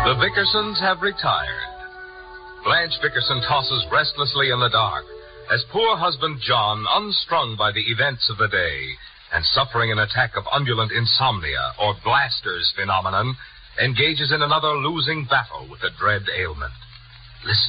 The Vickersons have retired. Blanche Vickerson tosses restlessly in the dark as poor husband John, unstrung by the events of the day and suffering an attack of undulant insomnia or Blaster's phenomenon, engages in another losing battle with the dread ailment. Listen.